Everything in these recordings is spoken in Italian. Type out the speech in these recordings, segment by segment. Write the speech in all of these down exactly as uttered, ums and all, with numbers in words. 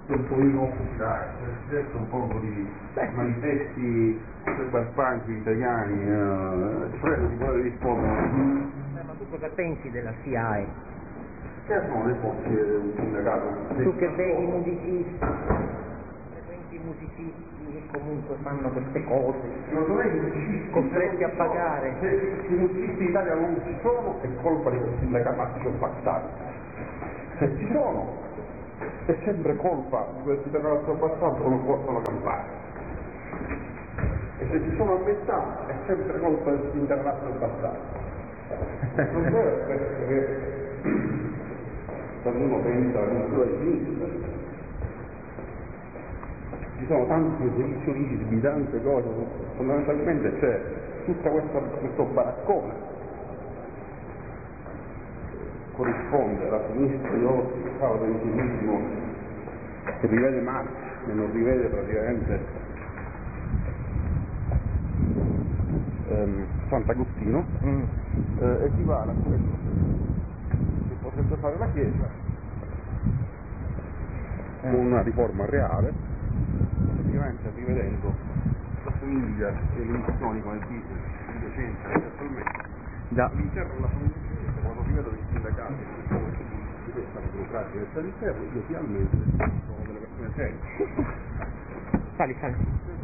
un pochino ufficiale, adesso un po' di manifesti barbanchi italiani, eh, prego di poter rispondere. Eh, ma tu cosa pensi della S I A E? Che sono le forze del sindacato? Tu che vedi i musicisti, che vedi i musicisti che comunque fanno queste cose, Secondo me i musicisti costretti a pagare. Se i musicisti in Italia non ci sono è colpa di quel sindacato passato. Se ci sono è sempre colpa di quel sindacato passato che non possono campare. E se ci sono a metà è sempre colpa del sindacato passato. Non è perché quando uno pensa alla cultura di sinistra ci sono tanti esebizionisti, tante cose, fondamentalmente c'è tutta questa, questo baraccone corrisponde alla sinistra di oggi, il autentismo che rivede Marx e non rivede praticamente ehm, Sant'Agostino, mm. eh, equivale a quello che potrebbe fare la Chiesa con una riforma reale, praticamente rivedendo la famiglia e le missioni come dice il docente attualmente Già. all'interno della famiglia. Quando rivedo i sindacati di questa burocrazia che sta all'interno, io finalmente sono delle persone serie. Sali, sali.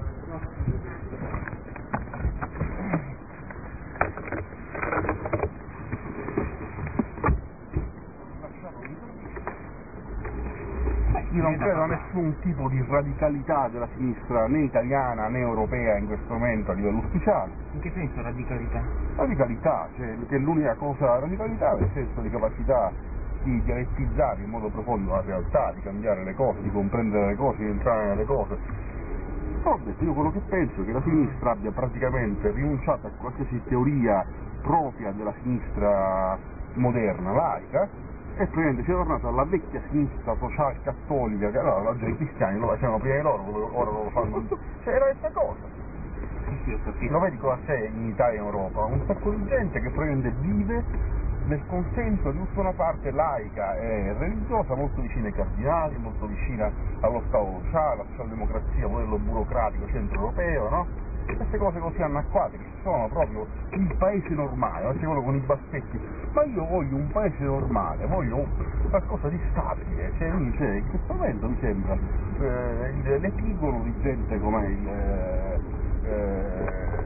Io non credo a nessun tipo di radicalità della sinistra né italiana né europea in questo momento a livello ufficiale. In che senso radicalità? Radicalità, cioè che è l'unica cosa, radicalità nel senso di capacità di dialettizzare in modo profondo la realtà, di cambiare le cose, di comprendere le cose, di entrare nelle cose. Ho detto, io quello che penso è che la sinistra abbia praticamente rinunciato a qualsiasi teoria propria della sinistra moderna, laica, e praticamente si è tornato alla vecchia sinistra sociale cattolica, che allora oggi i cristiani lo facevano prima di loro, ora lo fanno. Cioè era questa cosa. Sì, sì, ho capito. Lo vedi cosa c'è in Italia e in Europa? Un sacco di gente che praticamente vive nel consenso di tutta una parte laica e religiosa molto vicina ai cardinali, molto vicina allo Stato sociale, alla socialdemocrazia, modello burocratico centro-europeo, no? Queste cose così anacquate che sono proprio il paese normale, non c'è quello con i bassetti, ma io voglio un paese normale, voglio qualcosa di stabile, cioè, cioè in questo momento mi sembra eh, l'epigono di gente come il eh, eh,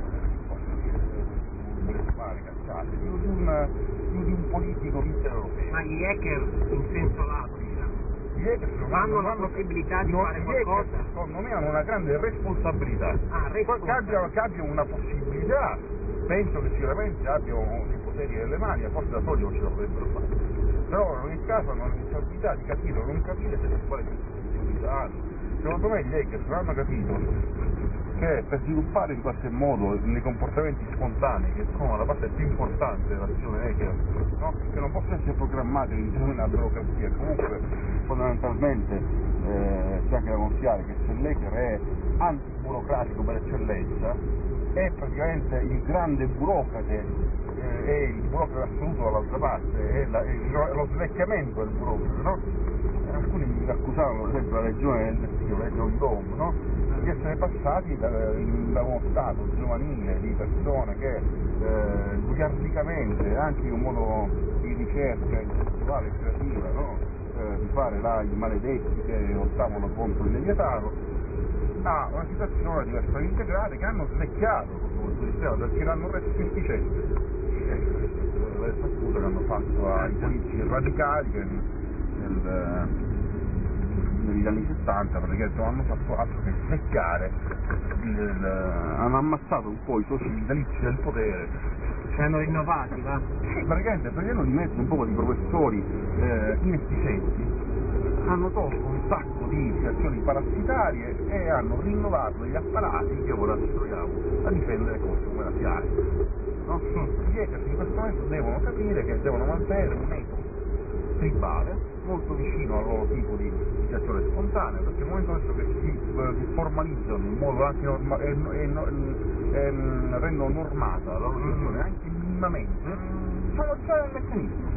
cacciate, più di un, più di un politico mitteleuropeo. Ma gli hacker in senso lato, diciamo, Gli hacker non hanno la hanno, possibilità di non, fare gli qualcosa? hacker, secondo me hanno una grande responsabilità. Ah, Che abbiano, che abbiano una possibilità, penso che sicuramente abbiano i poteri nelle mani, e forse da soli non ce la potrebbero fare. Però in ogni caso hanno la responsabilità di capire o non capire se quale possibilità hanno. Secondo me gli hacker non hanno capito che per sviluppare in qualche modo nei comportamenti spontanei, che sono la parte più importante dell'azione hacker, no? Che non possono essere programmati all'interno della burocrazia, comunque fondamentalmente eh, c'è anche da considerare che se l'hacker è antiburocratico per eccellenza, è praticamente il grande burocrate, eh, è il burocrate assoluto dall'altra parte, è, la, è lo svecchiamento del burocrate, no? Alcuni mi accusavano, per esempio, la legione del destino, la legione di Roma, no? Di essere passati da, da uno stato giovanile di persone che eh, bugiardicamente, anche in un modo di ricerca intellettuale e creativa, no? eh, di fare là i maledetti che lottavano contro il Leviatano, a una situazione diversa integrale che hanno svecchiato questo sistema perché l'hanno reso più efficiente. La scusa che hanno fatto ai politici radicali che nel, negli anni sessanta praticamente non hanno fatto altro che svecchiare, il, il, hanno ammazzato un po' i soci vitalizi del potere. Ci hanno rinnovati, va? Sì, praticamente prendendo di mezzo un po' di professori eh, inefficienti, hanno tolto un sacco di azioni parassitarie e hanno rinnovato degli apparati che ora ci troviamo a difendere cose come la S I A E. No? Gli hacker in questo momento devono capire che devono mantenere un metodo tribale molto vicino al loro tipo di azione spontanea, perché nel momento adesso che si, eh, si formalizzano in modo anche norma- e, e, e, e rendono normata la loro situazione anche minimamente, sono già nel meccanismo.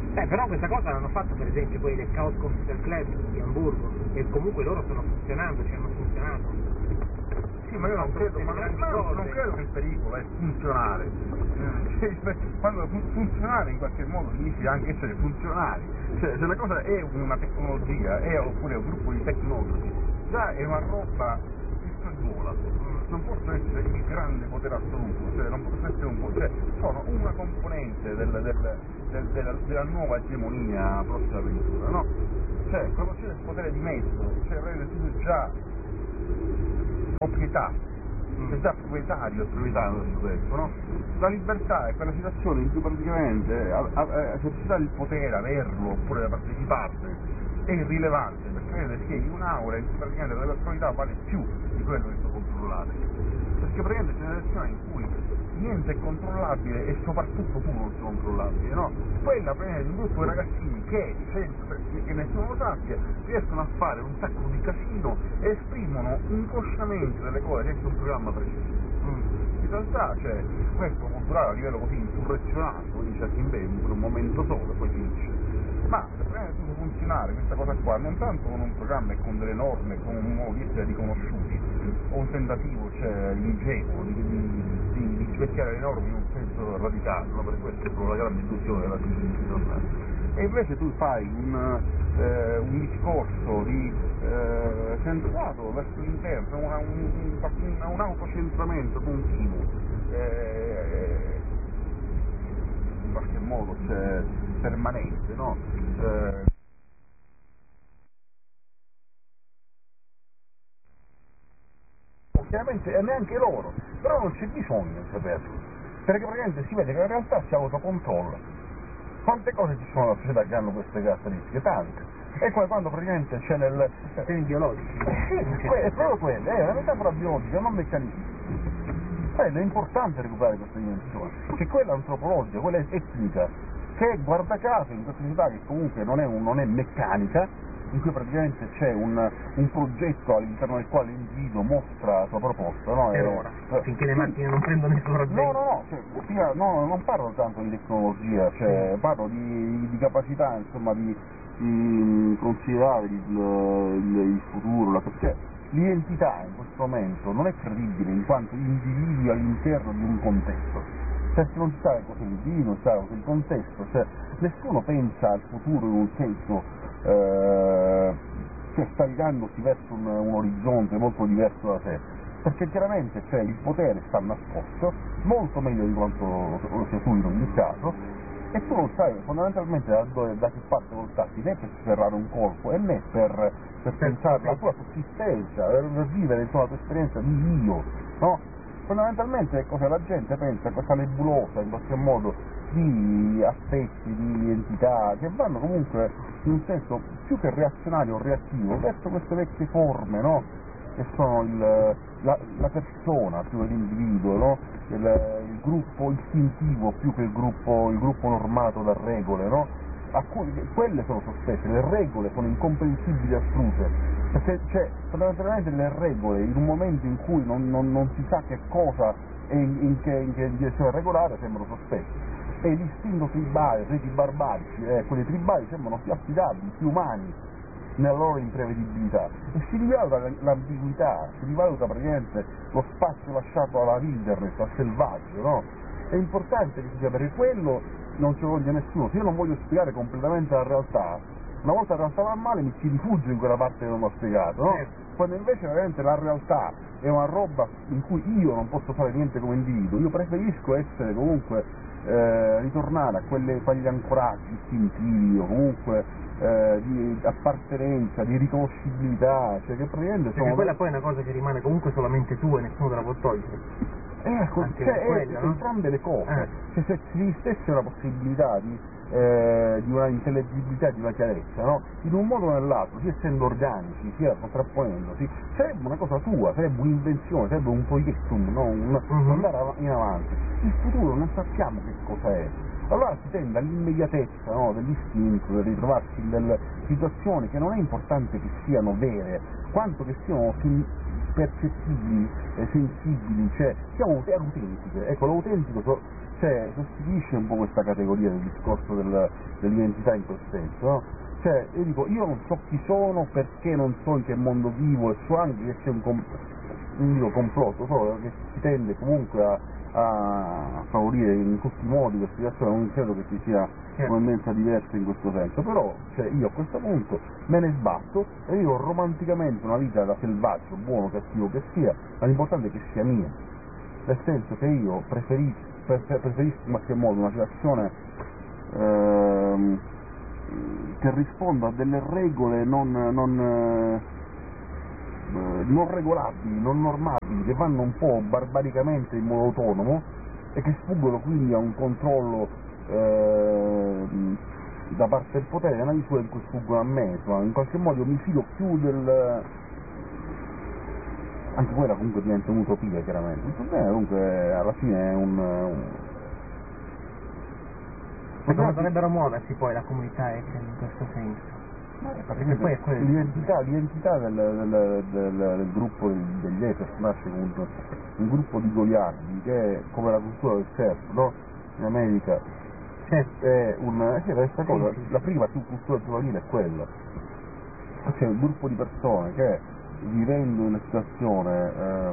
Eh, però questa cosa l'hanno fatto per esempio quelli del Chaos Computer Club di Amburgo, e comunque loro stanno funzionando, ci hanno funzionato. Sì, ma io non credo, ma non, ma non credo che il pericolo è funzionare. Cioè, quando fun- funzionare in qualche modo significa anche essere funzionali. Cioè, se la cosa è una tecnologia, è oppure un gruppo di tecnologi, già è una roba che sorvola. Non possono essere il grande potere assoluto, cioè non possono essere un potere, sono una componente del, del, del, della, della nuova egemonia prossima avventura, no? Cioè, quando c'è il potere di mezzo, cioè rende tutto già proprietà, è già proprietario, proprietario di questo, no? La libertà è quella situazione in cui praticamente a, a, a esercitare il potere, averlo, oppure parteciparne, è irrilevante, perché vede che in un'aura in cui praticamente la personalità vale più di quello che può controllare. Perché praticamente c'è una situazione in cui niente è controllabile e soprattutto tu non sei controllabile, no? Quella praticamente un gruppo di ragazzini che, senza che nessuno lo sappia, riescono a fare un sacco di casino e esprimono inconsciamente delle cose senza un programma preciso. Mm. In realtà, cioè, questo può durare a livello così insurrezionale, come dice Kimberley, per un momento solo e poi finisce. Ma se praticamente può funzionare questa cosa qua non tanto con un programma e con delle norme, con un modo di essere riconosciuti, o un tentativo, cioè, ingenuo di, di, di, di specchiare le norme in un senso radicale, no? Per questo è proprio la grande illusione della giustizia. E invece tu fai un, eh, un discorso di eh, centrato verso l'interno, una, un, un, un autocentramento continuo, eh, in qualche modo cioè, permanente, no? Eh, chiaramente e neanche loro, però non c'è bisogno di saperlo, perché praticamente si vede che in realtà si autocontrolla. Quante cose ci sono nella società che hanno queste caratteristiche? Tante. E poi quando praticamente c'è nel... Temi biologici. Sì, è proprio quello, è una metafora biologica, non meccanistica. Quello è importante recuperare questa dimensione, che quella è antropologica, quella è etnica, che guarda caso in questa società che comunque non è, un, non è meccanica, in cui praticamente c'è un, un progetto all'interno del quale l'individuo mostra la sua proposta, no? Per ora, eh, finché le macchine non prendono il loro No, no, no, cioè, sia, no, non parlo tanto di tecnologia, cioè, mm. parlo di, di capacità, insomma, di, di considerare il, il, il futuro, la, cioè, l'identità in questo momento non è credibile in quanto individui all'interno di un contesto. Cioè, se non si sa cos'è l'individuo, non si sa cos'è il contesto, cioè, nessuno pensa al futuro in un senso Eh, cioè sta ridandosi verso un, un orizzonte molto diverso da sé, perché chiaramente cioè, il potere sta nascosto molto meglio di quanto lo sia tu in ogni caso, e tu non sai fondamentalmente da, dove, da che parte voltarti, né per sferrare un colpo e né per, per pensare alla tua sussistenza, per, per vivere insomma, la tua esperienza di io, no? Fondamentalmente cosa la gente pensa a questa nebulosa in qualche modo di aspetti, di entità che vanno comunque in un senso più che reazionario o reattivo verso queste vecchie forme, no? Che sono il, la, la persona più che l'individuo, no? il, il gruppo istintivo più che il gruppo, il gruppo normato da regole, no? A cui, quelle sono sospese, le regole sono incomprensibili assolute, perché c'è fondamentalmente le regole in un momento in cui non, non, non si sa che cosa e in, in, che, in che direzione regolare sembrano sospese. E l'istinto tribale, reti barbarici, eh, quelli tribali sembrano più affidabili, più umani nella loro imprevedibilità, e si rivaluta l'ambiguità, si rivaluta praticamente lo spazio lasciato alla wilderness, al selvaggio, no? È importante che si sia, perché quello non ci voglia nessuno. Se io non voglio spiegare completamente la realtà, una volta la realtà va male mi ci rifugio in quella parte che non ho spiegato, no? Quando invece veramente la realtà è una roba in cui io non posso fare niente come individuo, io preferisco essere comunque Eh, ritornare a quelle, quegli ancoraggi istintivi o comunque eh, di appartenenza, di riconoscibilità, cioè che praticamente sono... Perché quella poi è una cosa che rimane comunque solamente tua e nessuno te la può togliere. Ecco, cioè, è, quella, no? Entrambe le cose, eh. Cioè, se ci esistesse una possibilità di, eh, di una intellegibilità, di una chiarezza, no? In un modo o nell'altro, sia essendo organici, sia contrapponendosi, sarebbe una cosa tua, sarebbe un'invenzione, sarebbe un proiectum, no? un, uh-huh. andare in avanti. Il futuro non sappiamo che cosa è, allora si tende all'immediatezza, no? dell'istinto, del ritrovarsi in delle situazioni che non è importante che siano vere, quanto che siano percettibili, eh, sensibili, cioè siamo autentiche. Ecco, l'autentico so, cioè sostituisce un po' questa categoria del discorso del, dell'identità in quel senso, no? Cioè, io dico, io non so chi sono, perché non so in che mondo vivo, e so anche che c'è un, com- non dico complotto, solo che si tende comunque a, a favorire in tutti i modi questa situazione, non credo che ci sia Certo. un'immensa diversa in questo senso, però cioè, io a questo punto me ne sbatto e vivo romanticamente una vita da selvaggio, buono, cattivo che sia, ma l'importante è che sia mia, nel senso che io preferisco, preferisco in qualche modo una situazione ehm, che risponda a delle regole non, non, eh, non regolabili, non normabili, che vanno un po' barbaricamente in modo autonomo e che sfuggono quindi a un controllo eh, da parte del potere, nella misura in cui sfuggono a me, insomma, in qualche modo io mi fido più del... anche quella comunque diventa un'utopia chiaramente, il problema comunque alla fine è un... un... Come dovrebbero muoversi poi la comunità etnica in questo senso? Perché poi è quello l'identità, l'identità del, del, del, del gruppo degli Ether nasce comunque un gruppo di goliardi che è come la cultura del surf, no? In America certo. è una sì, questa cosa, sì, sì. la prima cultura giovanile è quella, c'è un gruppo di persone che vivendo una situazione eh,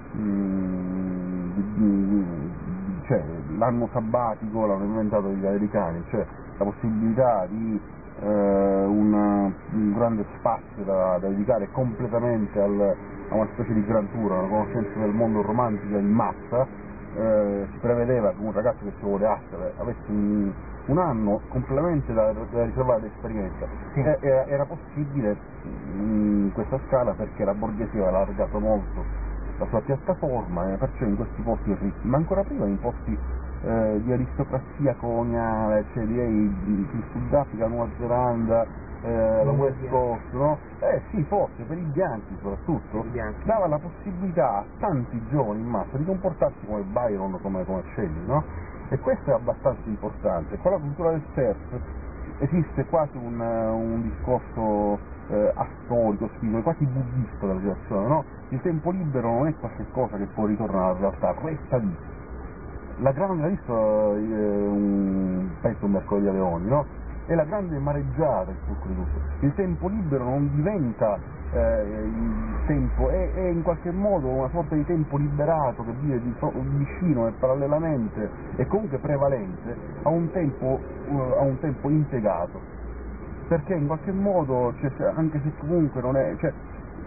mh, di, di, di, cioè l'anno sabbatico l'hanno inventato gli americani, cioè la possibilità di eh, una, un grande spazio da, da dedicare completamente al, a una specie di gran tour, una conoscenza del mondo romantico in massa. Eh, si prevedeva che un ragazzo che si laureasse avesse un, un anno completamente da, da riservare l'esperienza. Sì. E, era, era possibile in questa scala perché la borghesia aveva allargato molto la sua piattaforma e perciò in questi posti ricchi, ma ancora prima in posti eh, di aristocrazia coloniale, cioè direi il Sudafrica, Nuova Zelanda, eh, la West Coast, no? Eh sì, forse per i bianchi soprattutto, per i bianchi. dava la possibilità a tanti giovani in massa di comportarsi come Byron, come, come Shelley, no? E questo è abbastanza importante. Con la cultura del surf esiste quasi un, un discorso eh, astorico, spirituale, quasi buddista della situazione, no? Il tempo libero non è qualche cosa che può ritornare alla realtà, resta lì. La grande, l'ha visto, eh, un, penso un mercoledì a Leoni, no? È la grande mareggiata il succo di tutto. Il tempo libero non diventa eh, il tempo, è, è in qualche modo una sorta di tempo liberato che vive di, vicino e parallelamente e comunque prevalente a un tempo, uh, a un tempo impiegato. Perché in qualche modo, cioè, anche se comunque non è... Cioè,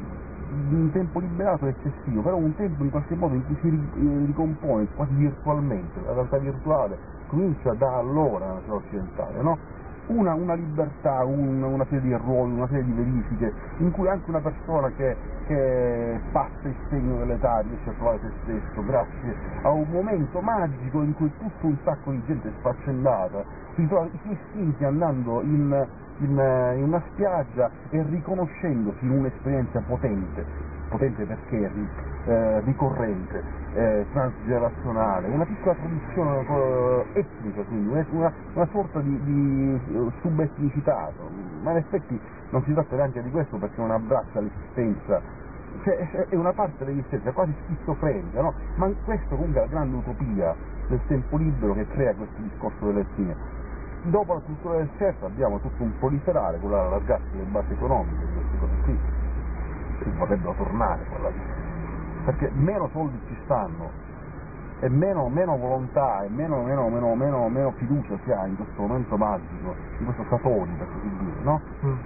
un tempo liberato è eccessivo, però un tempo in qualche modo in cui si ricompone quasi virtualmente, la realtà virtuale comincia da allora nella società occidentale, no? Una, una libertà, un, una serie di ruoli, una serie di verifiche, in cui anche una persona che, che passa il segno dell'età riesce a trovare se stesso, grazie a un momento magico in cui tutto un sacco di gente sfaccendata si trova i suoi istinti andando in, in, in una spiaggia e riconoscendosi in un'esperienza potente, potente perché eh, ricorrente, eh, transgenerazionale, una piccola tradizione eh, etnica, quindi una, una sorta di, di subetnicità, ma in effetti non si tratta neanche di questo perché non abbraccia l'esistenza, cioè è una parte dell'esistenza quasi schizofrenica, no? Ma questo comunque è la grande utopia del tempo libero che crea questo discorso dell'etnia. Dopo la cultura del surf abbiamo tutto un proliferare, quello allargarsi le basi economiche, queste cose qui, che vorrebbero tornare quella vita, perché meno soldi ci stanno e meno, meno volontà e meno, meno, meno, meno, meno fiducia si ha in questo momento magico, in questo Satoni per così dire, no?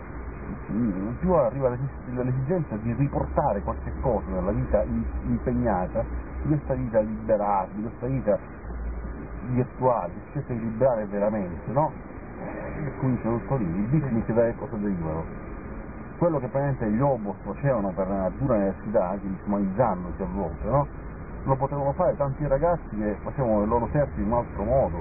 Mm. Più arriva l'esigenza di riportare qualche cosa nella vita impegnata, di questa vita liberata, di questa vita virtuale, si cerca di liberare veramente, no? E comincia tutto lì, il picnic da cosa derivano? Quello che praticamente gli Obos facevano per la dura necessità, anche disumanizzandosi a volte, no? Lo potevano fare tanti ragazzi che facevano il loro surf in un altro modo.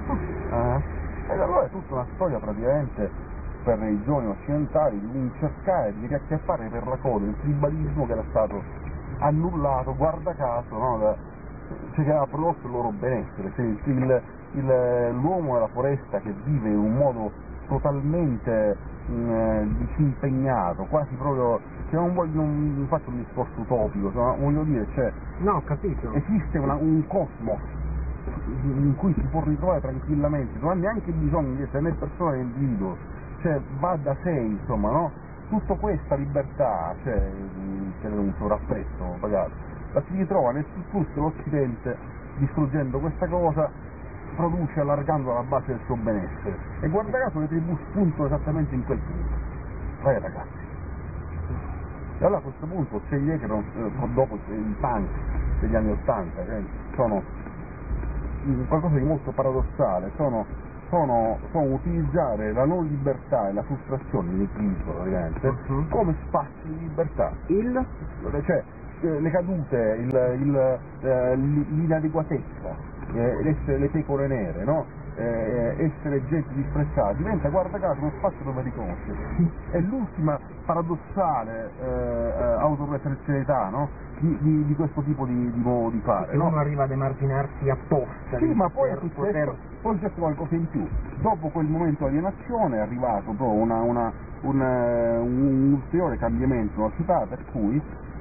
Eh? E allora è tutta una storia praticamente per i giovani occidentali di un cercare di riacchiappare per la coda il tribalismo che era stato annullato, guarda caso, no? Da, cioè che aveva prodotto il loro benessere, cioè il, il, il, l'uomo della foresta che vive in un modo totalmente mh, disimpegnato, quasi proprio, cioè non, voglio, non faccio un discorso utopico, ma voglio dire, cioè, no, ho capito. esiste una, un cosmos in cui si può ritrovare tranquillamente, non ha neanche bisogno di essere né persona né individuo, cioè va da sé, insomma, no? Tutta questa libertà, cioè, c'è un sovrapprezzo pagato, la si ritrova nel surplus che l'Occidente, distruggendo questa cosa, produce allargando la base del suo benessere. E guarda caso le tribù spuntano esattamente in quel punto. Vai ragazzi. E allora a questo punto c'è gli che dopo i punk degli anni Ottanta, che sono qualcosa di molto paradossale, sono, sono, sono utilizzare la non libertà e la frustrazione, l'equilibrio praticamente, uh-huh. come spazi di libertà. Il, cioè, le cadute, il, il, eh, l'inadeguatezza, eh, essere le pecore nere, no? eh, essere gente disprezzata, diventa, guarda caso, uno spazio dove riconoscere. È l'ultima paradossale eh, autoreferenzialità, no? di, di, di questo tipo di, di modo di fare. Che no? uno arriva ad emarginarsi apposta. Sì, ma poi è successo, poter... poi c'è qualcosa in più. Dopo quel momento di alienazione è arrivato proprio una, una, un, un ulteriore cambiamento nella società, per cui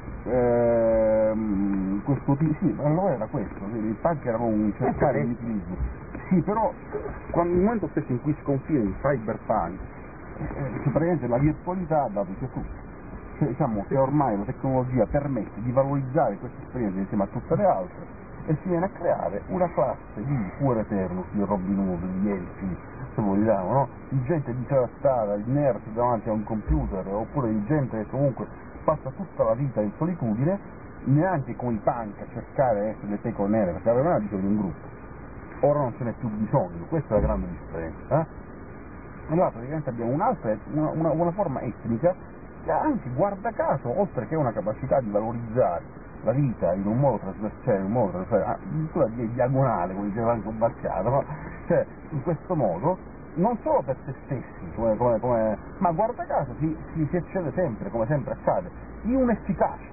ehm, questo tipo, sì, allora era questo, il punk era un cercare di equilibrio. Sì, però quando, nel momento stesso in cui sconfina il cyberpunk, eh, praticamente la virtualità ha dato i suoi frutti. Cioè, diciamo che ormai la tecnologia permette di valorizzare questa esperienza insieme a tutte le altre e si viene a creare una classe di Fuori Eternus, di Robin Hood, di Elfi, se vogliamo, no? Di gente disarastata, di nerd davanti a un computer, oppure di gente che comunque passa tutta la vita in solitudine, neanche come i punk a cercare di essere le pecore nere, perché avevano bisogno di un gruppo. Ora non ce n'è più bisogno, questa è la grande differenza. Eh? Allora praticamente abbiamo un'altra, una, una, una forma etnica che anche, guarda caso, oltre che una capacità di valorizzare la vita in un modo trasversale, in un modo trasversale, addirittura di diagonale, come diceva anche un Bacciato, no? Cioè in questo modo, non solo per se stessi, come, come, come, ma guarda caso si, si, si eccede sempre, come sempre accade, in un'efficacia.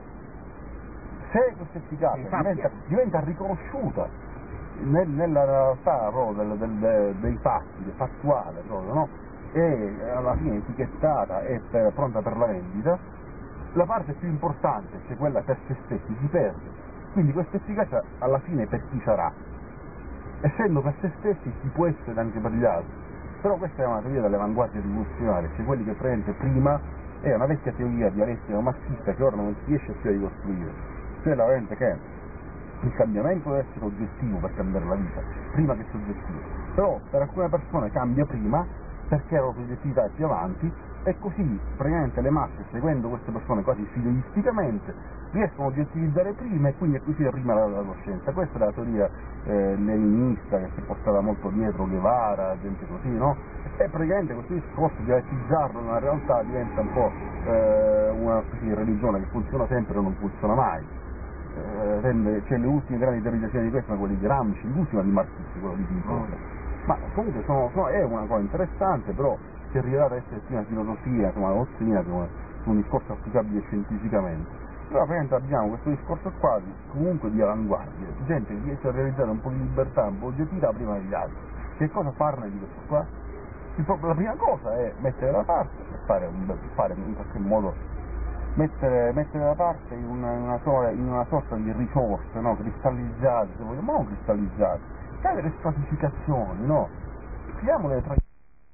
Se questa efficacia diventa, diventa riconosciuta nel, nella realtà proprio del, del, del, dei fatti, del fattuale proprio, no? E alla fine etichettata e per, pronta per la vendita, la parte più importante, cioè quella per se stessi, si perde. Quindi questa efficacia alla fine per chi sarà? Essendo per se stessi si può essere anche per gli altri. Però questa è una teoria delle avanguardie rivoluzionarie, cioè quelli che praticamente prima è una vecchia teoria dialettica marxista che ora non si riesce più a ricostruire. Cioè la veramente che il cambiamento deve essere oggettivo per cambiare la vita, prima che soggettivo. Però per alcune persone cambia prima perché la soggettività è più avanti, e così praticamente le masse, seguendo queste persone quasi fideisticamente, riescono a oggettivizzare prima e quindi acquisire prima la, la coscienza. Questa è la teoria eh, leninista che si è portata molto dietro, Guevara, gente così, no? E praticamente questo discorso dialettizzarlo nella realtà diventa un po' eh, una specie di religione che funziona sempre e non funziona mai. Eh, rende, cioè le ultime grandi teorizzazioni di questo sono quelle di Gramsci, l'ultima di Marxisti, quello di Pincola. Ma comunque sono, sono, è una cosa interessante, però si è rivelata essere una filosofia, insomma, una dottrina su un discorso applicabile scientificamente. Però praticamente abbiamo questo discorso qua di, comunque di avanguardia, gente che riesce a realizzare un po' di libertà, un po' di oggettività prima degli altri. Che cosa farne di questo qua? La prima cosa è mettere da parte, fare, un, fare in qualche modo, mettere, mettere da parte in una, in, una, in una sorta di risorse, no? Cristallizzate, se vogliamo, non cristallizzate, che ha delle stratificazioni, no? Scriviamo delle tra...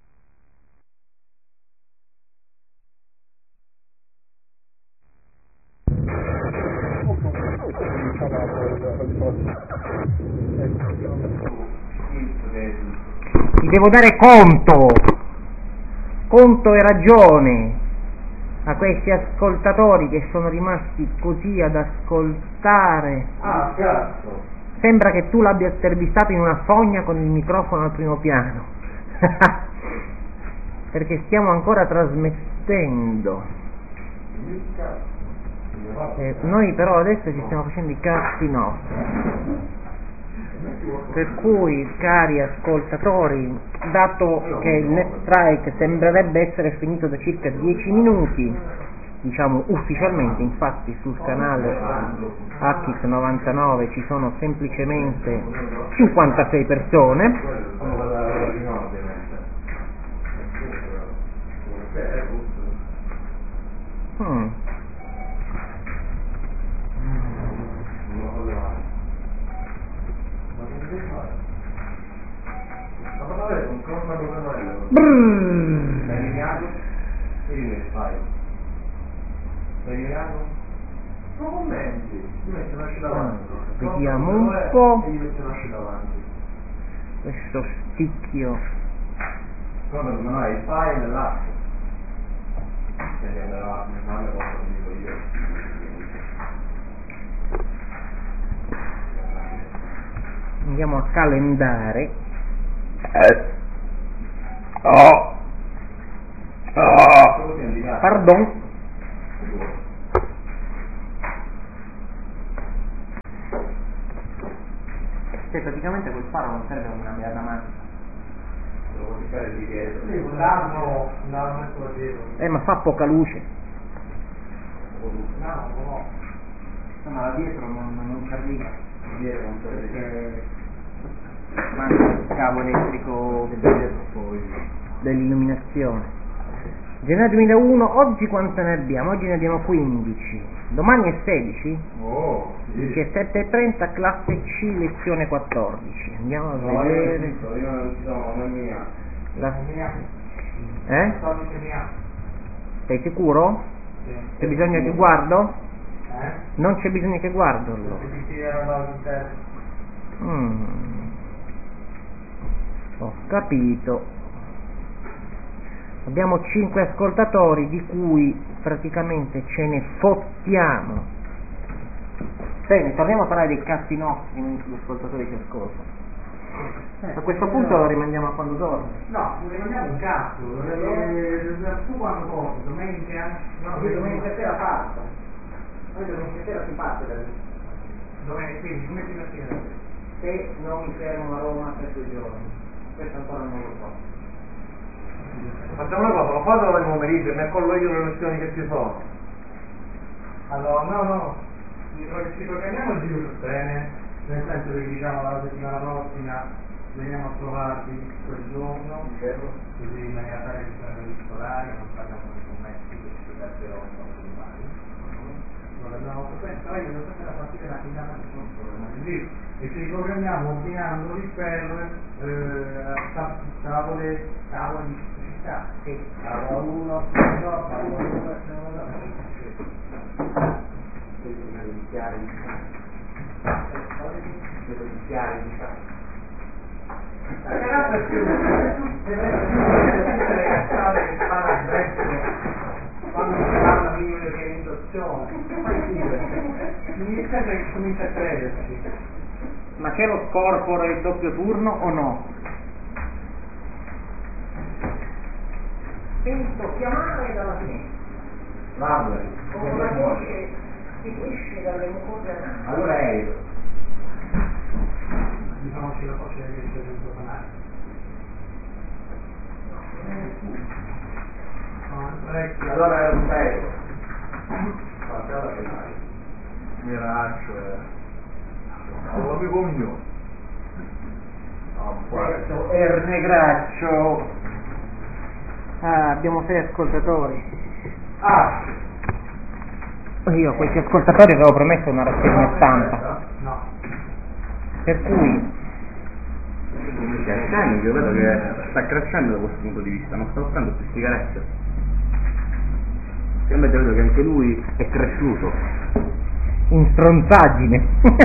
Ti devo dare conto, conto e ragione a questi ascoltatori che sono rimasti così ad ascoltare. Ah, cazzo! Sembra che tu l'abbia intervistato in una fogna con il microfono al primo piano. Perché stiamo ancora trasmettendo. Eh, noi però adesso ci stiamo facendo i cazzi nostri. Per cui, cari ascoltatori, dato che il net strike sembrerebbe essere finito da circa dieci minuti, diciamo ufficialmente, infatti sul canale H X novantanove ci sono semplicemente cinquantasei persone, hmm. Mm. L'hai eliminato? Vedi che fai? L'hai eliminato? Non commenti, ti metti una scia davanti. Vediamo un po'. E gli metti una scia davanti. Questo sticchio. Quando non hai il file lascia. Se ne andrà, mi fa le cose che dico io. Andiamo a calendare. Eh. Oh. Oh. Pardon. Cioè, praticamente quel faro non serve come una beata mano. Devo cercare di dietro. Sì, un danno, un danno messo dietro. Eh, ma fa poca luce. No, no. No, ma da dietro non, non ci arriva. Dietro non so Perché manca il cavo elettrico dell'illuminazione. Gennaio duemilauno, oggi quante ne abbiamo? Oggi ne abbiamo quindici. Domani è sedici? Oh, sì. diciassette e trenta, classe C, lezione quattordici. Andiamo a No, vedere. io non ci sono, non mi ha. La... Eh? Eh? Sei sicuro? Sì. C'è bisogno che guardo? Eh? Non c'è bisogno che guardo allora. Mm. Ho capito. Abbiamo cinque ascoltatori di cui praticamente ce ne fottiamo. Bene, torniamo a parlare dei cazzi nostri, non degli ascoltatori che ascoltano. Eh, a questo punto lo rimandiamo a quando dorme. No, rimandiamo un cazzo. Tu quando corri? Domenica? No, io domenica sera parto. Noi domenica sera si parte da lì. Domenica, quindi come fino a sera? Se non mi fermo a Roma per due giorni. Questo ancora non lo so. Facciamo una cosa, lo fate domani pomeriggio e mi accollo io le lezioni che ci sono. Allora, no, no, ci programmiamo il giro per bene, nel senso che diciamo la settimana prossima veniamo a trovarvi quel giorno, così in maniera tale che siano regolari, non parliamo di commenti che ci sarebbero domani. Non abbiamo frequenza, io devo sempre la partita la finale di controllo, e ci riprogrammiamo ordinandoli per eh, tavole, tavoli. Sì. Tavola uno, tavola due, tavola tre. Devo iniziare di Devo iniziare di Ragazzi, le cazzate che fanno al resto quando si parla di un'organizzazione. Mi dispiace che comincia a crederci. Ma c'è lo scorporo e il doppio turno o no? Sento chiamare dalla finestra. Vabbè, con una voce che esce dalle mucose anali. allora è io. Diciamo che la voce che esce dal tuo canale. Allora è un bello. Guardate che mai. Miraccio è. Un amico mio. Questo è il negraccio. Ah, abbiamo sei ascoltatori. Ah! Io a questi ascoltatori avevo promesso una rassegna stampa. No. Per cui Cani, io vedo che sta crescendo da questo punto di vista, non sta offrendo più sigarette. E invece vedo che anche lui è cresciuto. in stronzaggine.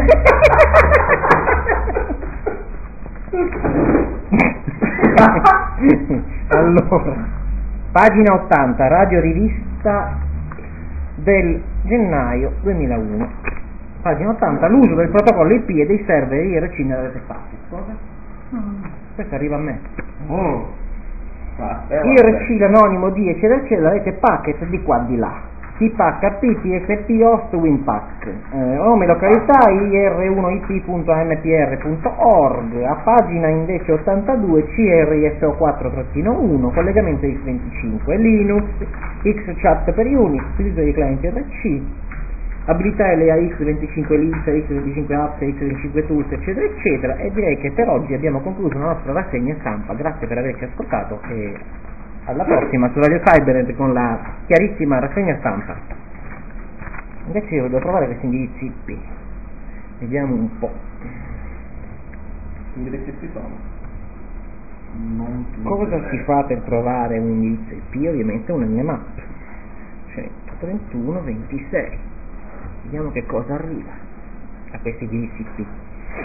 Allora, pagina ottanta, radio rivista del gennaio duemilauno. Pagina ottanta, l'uso del protocollo I P e dei server I R C nella rete fatti. Cosa? Mm. Questo arriva a me. Oh. I R C, l'anonimo di eccetera eccetera, la rete packet di qua di là. T P H P, T S P, host, winpack. Eh, nome, località, I R uno I P punto M P R punto org. A pagina invece ottantadue, C R I S O quattro uno, collegamento X venticinque, Linux, Xchat per Unix, utilizzo di client R C, abilità L A X venticinque Linux, X venticinque Apps, X venticinque Tools, eccetera eccetera. E direi che per oggi abbiamo concluso la nostra rassegna stampa. Grazie per averci ascoltato e alla prossima su Radio Cybernet con la chiarissima rassegna stampa. Adesso io devo trovare questi indirizzi I P. Vediamo un po'. Indirizzi I P sono? Non Cosa si fa per trovare un indirizzo I P? Ovviamente un Nmap centotrentuno ventisei. Vediamo che cosa arriva a questi indirizzi I P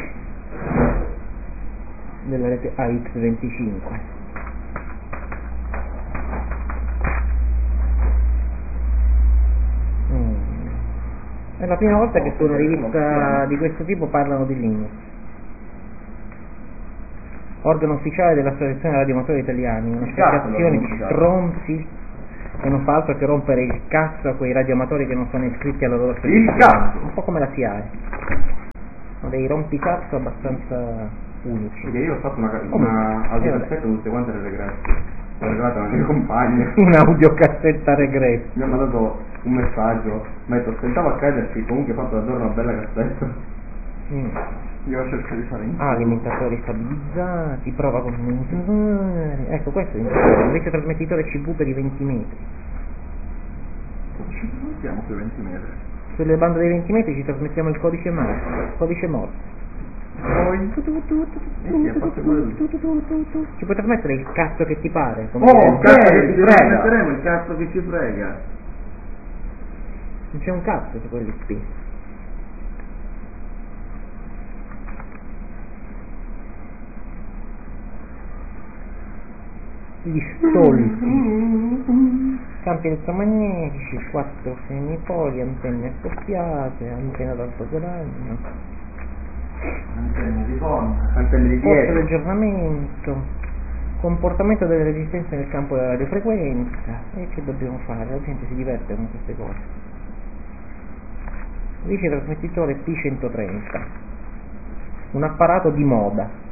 della rete A X venticinque. Mm. È la prima volta che su una rivista di questo tipo parlano di Linux. Organo ufficiale dell'Associazione Radioamatori Italiani, un'associazione di stronzi che non fa altro che rompere il cazzo a quei radioamatori che non sono iscritti alla loro associazione. Il cazzo! Un po' come la S I A E. Sono dei rompicazzo abbastanza unici. Perché io ho fatto una, Comunque, una eh, audiocassetta tutte quante le regresse. L'ho regalata a una mia compagna. Un'audiocassetta regresso. Mi ha mandato un messaggio, mi ha detto stentavo a crederci, comunque hai fatto davvero una bella cassetta. Mm. Io cerco di fare in Ah, alimentatori stabilizzati, prova con alimentatori. Ecco, questo è il invece trasmettitore C V per i venti metri. Ci siamo sui venti metri. Sulle bande dei venti metri ci trasmettiamo il codice Morse, codice Morse. Poi sì, ha fatto quello. Ci puoi trasmettere il cazzo che ti pare. Come Oh, dire, cazzo eh, che ci frega. metteremo il cazzo che ci frega. Non c'è un cazzo su quell'I P. Gli stolti, campi elettromagnetici, quattro semipoli, antenne accoppiate, antenna d'alto ragno, Antenne di fonte, antenne di forza di dietro. aggiornamento, comportamento delle resistenze nel campo della radiofrequenza. E che dobbiamo fare? La gente si diverte con queste cose. Dice trasmettitore P centotrenta, un apparato di moda.